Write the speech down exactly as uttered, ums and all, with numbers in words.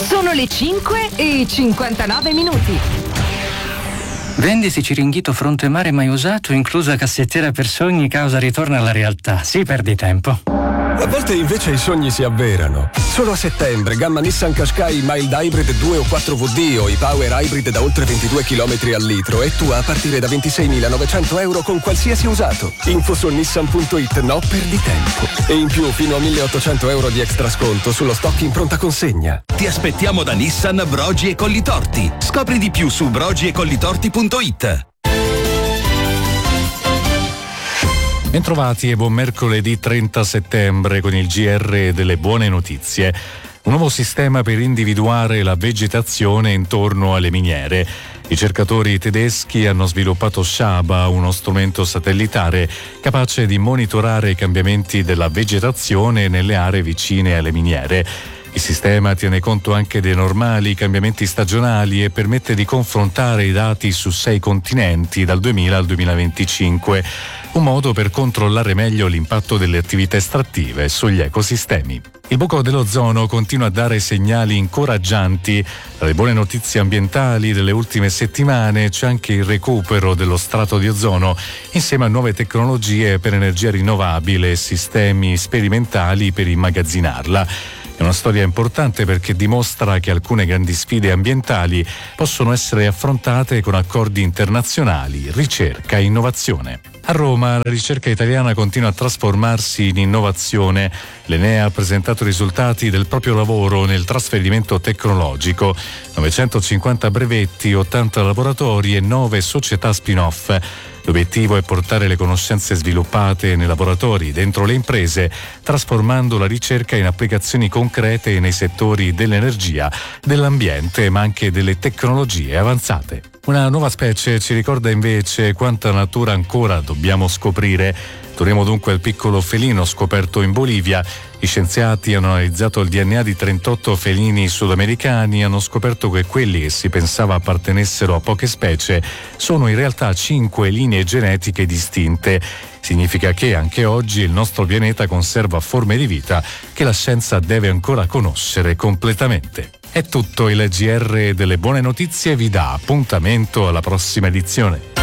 Sono le cinque e cinquantanove minuti. Venditi Ciringhito Fronte Mare mai usato, inclusa cassettiera per sogni, causa ritorno alla realtà. Sì, perdi tempo. A volte invece i sogni si avverano. Solo a settembre, gamma Nissan Qashqai Mild Hybrid due o quattro V D o i Power Hybrid da oltre ventidue chilometri al litro e tu a partire da ventiseimilanovecento euro con qualsiasi usato. Info su nissan punto it, no perdi tempo. E in più fino a milleottocento euro di extra sconto sullo stock in pronta consegna. Ti aspettiamo da Nissan Brogi e Collitorti. Scopri di più su brogi e collitorti punto it. Bentrovati e buon mercoledì trenta settembre con il G R delle buone notizie. Un nuovo sistema per individuare la vegetazione intorno alle miniere. I ricercatori tedeschi hanno sviluppato Shaba, uno strumento satellitare capace di monitorare i cambiamenti della vegetazione nelle aree vicine alle miniere. Il sistema tiene conto anche dei normali cambiamenti stagionali e permette di confrontare i dati su sei continenti dal duemila al duemilaventicinque, un modo per controllare meglio l'impatto delle attività estrattive sugli ecosistemi. Il buco dell'ozono continua a dare segnali incoraggianti. Tra le buone notizie ambientali delle ultime settimane c'è anche il recupero dello strato di ozono insieme a nuove tecnologie per energia rinnovabile e sistemi sperimentali per immagazzinarla. È una storia importante perché dimostra che alcune grandi sfide ambientali possono essere affrontate con accordi internazionali, ricerca e innovazione. A Roma la ricerca italiana continua a trasformarsi in innovazione. L'Enea ha presentato i risultati del proprio lavoro nel trasferimento tecnologico. novecentocinquanta brevetti, ottanta laboratori e nove società spin-off. L'obiettivo è portare le conoscenze sviluppate nei laboratori dentro le imprese, trasformando la ricerca in applicazioni concrete nei settori dell'energia, dell'ambiente, ma anche delle tecnologie avanzate. Una nuova specie ci ricorda invece quanta natura ancora dobbiamo scoprire. Torniamo dunque al piccolo felino scoperto in Bolivia. Gli scienziati hanno analizzato il D N A di trentotto felini sudamericani e hanno scoperto che quelli che si pensava appartenessero a poche specie sono in realtà cinque linee genetiche distinte. Significa che anche oggi il nostro pianeta conserva forme di vita che la scienza deve ancora conoscere completamente. È tutto, il G R delle buone notizie vi dà appuntamento alla prossima edizione.